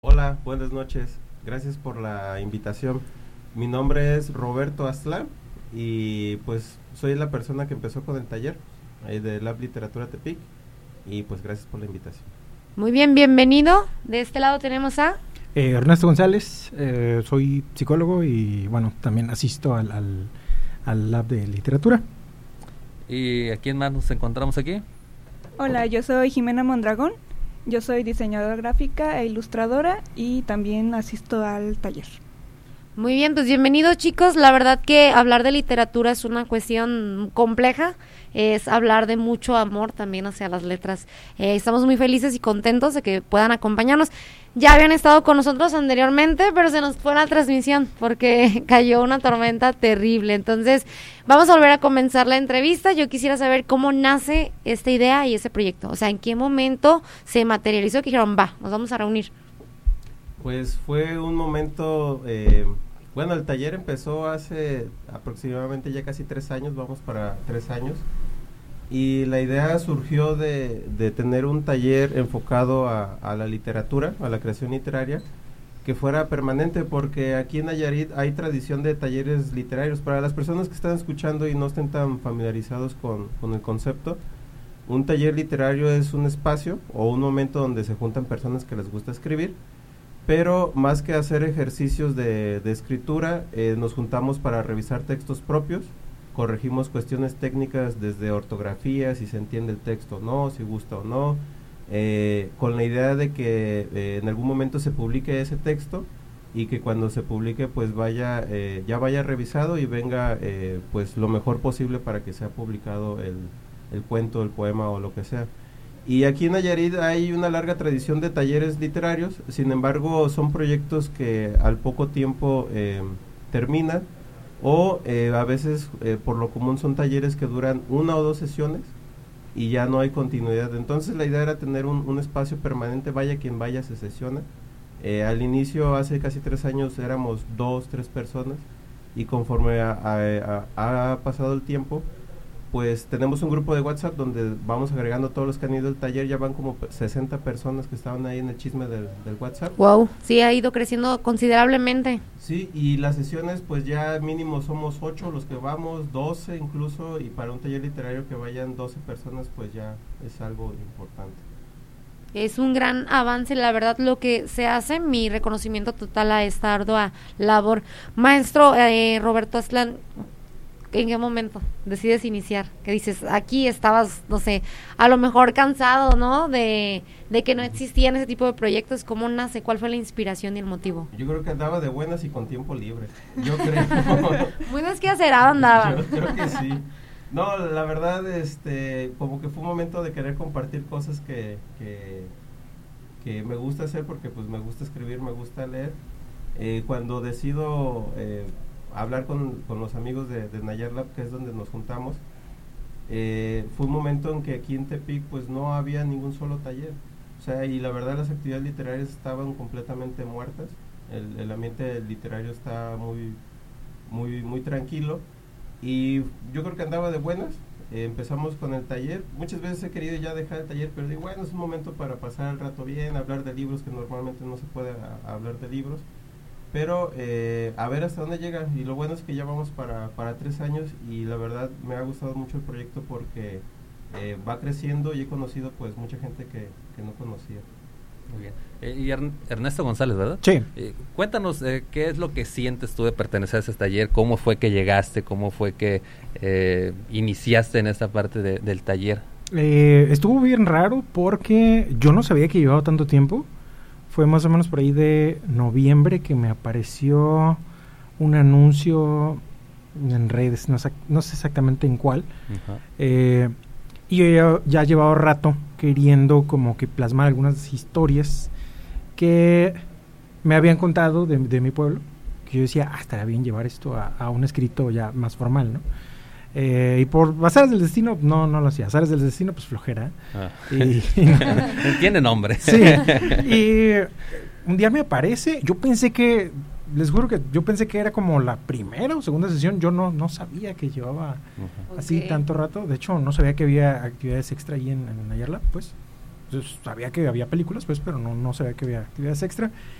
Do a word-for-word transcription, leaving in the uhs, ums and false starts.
Hola, buenas noches. Gracias por la invitación. Mi nombre es Roberto Aztlán y pues soy la persona que empezó con el taller eh, de Lab Literatura Tepic y pues gracias por la invitación. Muy bien, bienvenido. De este lado tenemos a... Eh, Ernesto González, eh, soy psicólogo y bueno, también asisto al, al, al Lab de Literatura. ¿Y a quién más nos encontramos aquí? Hola, yo soy Jimena Mondragón. Yo soy diseñadora gráfica e ilustradora y también asisto al taller. Muy bien, pues bienvenidos chicos. La verdad que hablar de literatura es una cuestión compleja, es hablar de mucho amor también hacia las letras. Eh, estamos muy felices y contentos de que puedan acompañarnos. Ya habían estado con nosotros anteriormente, pero se nos fue la transmisión porque cayó una tormenta terrible. Entonces, vamos a volver a comenzar la entrevista. Yo quisiera saber cómo nace esta idea y ese proyecto. O sea, ¿en qué momento se materializó que dijeron, va, nos vamos a reunir? Pues fue un momento, eh, bueno, el taller empezó hace aproximadamente ya casi tres años, vamos para tres años. Y la idea surgió de, de tener un taller enfocado a, a la literatura, a la creación literaria, que fuera permanente, porque aquí en Nayarit hay tradición de talleres literarios. Para las personas que están escuchando y no estén tan familiarizados con, con el concepto, un taller literario es un espacio o un momento donde se juntan personas que les gusta escribir, pero más que hacer ejercicios de, de escritura, eh, nos juntamos para revisar textos propios, corregimos cuestiones técnicas desde ortografía, si se entiende el texto o no, si gusta o no, eh, con la idea de que eh, en algún momento se publique ese texto y que cuando se publique pues vaya eh, ya vaya revisado y venga eh, pues lo mejor posible para que sea publicado el, el cuento, el poema o lo que sea. Y aquí en Nayarit hay una larga tradición de talleres literarios, sin embargo son proyectos que al poco tiempo eh, terminan, o eh, a veces eh, por lo común son talleres que duran una o dos sesiones y ya no hay continuidad. Entonces la idea era tener un, un espacio permanente, vaya quien vaya se sesiona. Eh, al inicio, hace casi tres años, éramos dos, tres personas, y conforme a, a, a, ha pasado el tiempo, pues tenemos un grupo de WhatsApp donde vamos agregando todos los que han ido al taller. Ya van como sesenta personas que estaban ahí en el chisme del, del WhatsApp. Wow, sí, ha ido creciendo considerablemente. Sí, y las sesiones pues ya mínimo somos ocho los que vamos, doce incluso, y para un taller literario que vayan doce personas pues ya es algo importante. Es un gran avance, la verdad, lo que se hace. Mi reconocimiento total a esta ardua labor. Maestro eh, Roberto Aztlán, ¿en qué momento decides iniciar? Que dices, aquí estabas, no sé, a lo mejor cansado, ¿no? De, de que no existían ese tipo de proyectos. ¿Cómo nace? ¿Cuál fue la inspiración y el motivo? Yo creo que andaba de buenas y con tiempo libre. Yo creo. Muy desquacerado andaba. Yo creo que sí. No, la verdad, este, como que fue un momento de querer compartir cosas que, que, que me gusta hacer, porque pues me gusta escribir, me gusta leer. Eh, cuando decido eh, hablar con, con los amigos de, de Nayar Lab, que es donde nos juntamos, eh, fue un momento en que aquí en Tepic pues no había ningún solo taller, o sea, y la verdad las actividades literarias estaban completamente muertas. El, el ambiente literario está muy, muy, muy tranquilo, y yo creo que andaba de buenas. Eh, empezamos con el taller. Muchas veces he querido ya dejar el taller, pero digo, bueno, es un momento para pasar el rato bien, hablar de libros, que normalmente no se puede a, a hablar de libros, pero eh, a ver hasta dónde llega. Y lo bueno es que ya vamos para, para tres años, y la verdad me ha gustado mucho el proyecto porque eh, va creciendo y he conocido pues mucha gente que, que no conocía. Muy bien. Eh, y Ern- Ernesto González, ¿verdad? Sí. Eh, cuéntanos, eh, ¿qué es lo que sientes tú de pertenecer a ese taller? ¿Cómo fue que llegaste? ¿Cómo fue que eh, iniciaste en esta parte de, del taller? Eh, estuvo bien raro porque yo no sabía que llevaba tanto tiempo. Fue más o menos por ahí de noviembre que me apareció un anuncio en redes, no, no sé exactamente en cuál. Uh-huh. Eh, y yo ya, ya llevaba rato queriendo como que plasmar algunas historias que me habían contado de, de mi pueblo, que yo decía, ah, estaría bien llevar esto a, a un escrito ya más formal, ¿no? Eh, y por azares del destino, no, no lo hacía. Azares del destino, pues flojera. Ah. Y, Tiene nombre. Sí. Y un día me aparece, yo pensé que, les juro que yo pensé que era como la primera o segunda sesión. Yo no, no sabía que llevaba uh-huh. así Okay. tanto rato. De hecho, no sabía que había actividades extra ahí en, en Nayar Lab, pues. Entonces, sabía que había películas, pues, pero no, no sabía que había actividades extra.